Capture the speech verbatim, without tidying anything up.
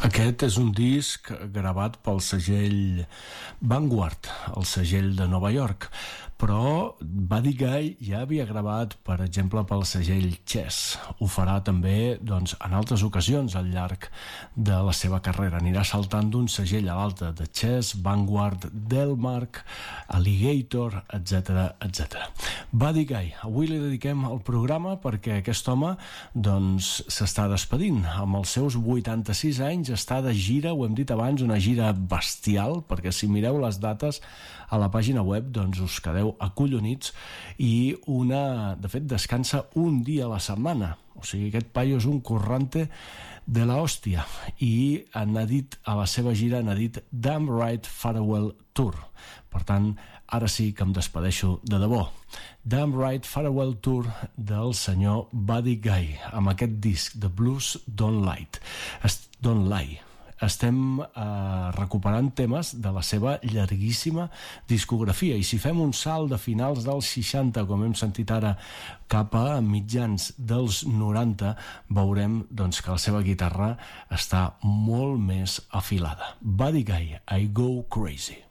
Aquest és un disc gravat pel segell Vanguard, el segell de Nova York, però Buddy Guy ja havia gravat, per exemple, pel segell Chess. Ho farà també doncs, en altres ocasions al llarg de la seva carrera. Anirà saltant d'un segell a l'altre, de Chess, Vanguard, Delmark, Alligator, etcètera, etcètera. Buddy Guy, avui li dediquem el programa perquè aquest home doncs, s'està despedint. Amb els seus vuitanta-sis anys està de gira, ho hem dit abans, una gira bestial, perquè si mireu les dates a la pàgina web doncs us quedeu acollonits, i una, de fet descansa un dia a la setmana, o sigui aquest paio és un currante de la hòstia, i n'ha dit a la seva gira, n'ha dit Damn Right Farewell Tour. Per tant, ara sí que em despedeixo de debò. Damn Right Farewell Tour del senyor Buddy Guy, amb aquest disc de Blues Don't Lie. Don't Lie. Estem eh, recuperant temes de la seva llarguíssima discografia, i si fem un salt de finals dels seixanta, com hem sentit ara, cap a mitjans dels noranta, veurem doncs, que la seva guitarra està molt més afilada. Buddy Guy, I Go Crazy.